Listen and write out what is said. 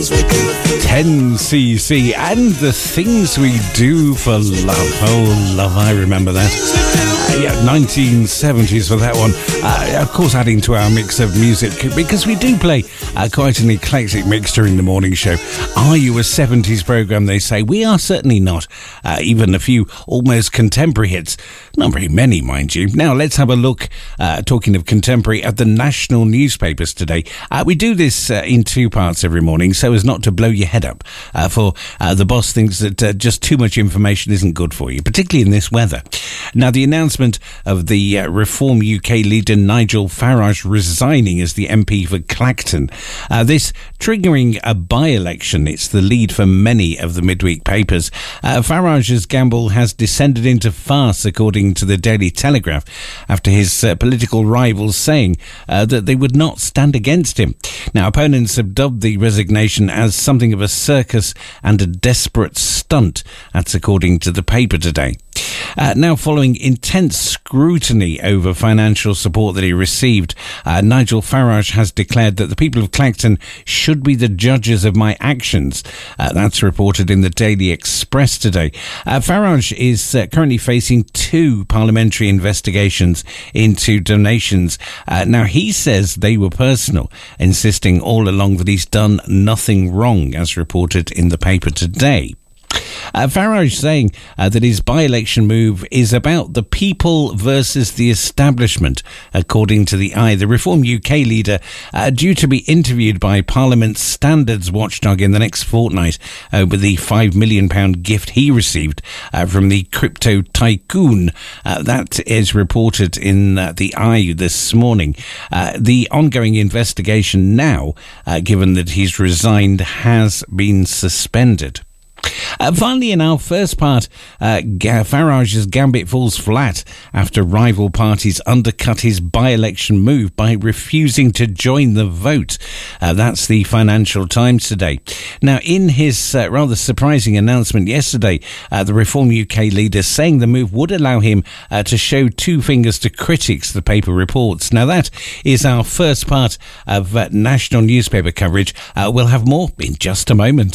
10cc and the things we do for love. Oh, love, I remember that. 1970s for that one. Of course, adding to our mix of music, because we do play quite an eclectic mix during the morning show. Are you a 70s programme, they say? We are certainly not. Even a few almost contemporary hits. Not very many, mind you. Now, let's have a look, talking of contemporary, at the national newspapers today. We do this in two parts every morning, so as not to blow your head up, for the boss thinks that just too much information isn't good for you, particularly in this weather. Now, the announcement of the Reform UK leader Nigel Farage resigning as the MP for Clacton, this triggering a by-election. It's the lead for many of the midweek papers. Farage's gamble has descended into farce, according to the Daily Telegraph, after his political rivals saying that they would not stand against him. Now, opponents have dubbed the resignation as something of a circus and a desperate stunt. That's according to the paper today. Now, following intense scrutiny over financial support that he received, Nigel Farage has declared that the people of Clacton should be the judges of my actions. That's reported in the Daily Express today. Farage is currently facing 2 parliamentary investigations into donations. Now, he says they were personal, insisting all along that he's done nothing wrong, as reported in the paper today. Farage saying that his by-election move is about the people versus the establishment, according to the Eye. The Reform UK leader, due to be interviewed by Parliament's standards watchdog in the next fortnight over the £5 million gift he received from the crypto tycoon. That is reported in the Eye this morning. The ongoing investigation now, given that he's resigned, has been suspended. Finally, in our first part, Farage's gambit falls flat after rival parties undercut his by-election move by refusing to join the vote. That's the Financial Times today. Now, in his rather surprising announcement yesterday, the Reform UK leader saying the move would allow him to show 2 fingers to critics, the paper reports. Now, that is our first part of national newspaper coverage. We'll have more in just a moment.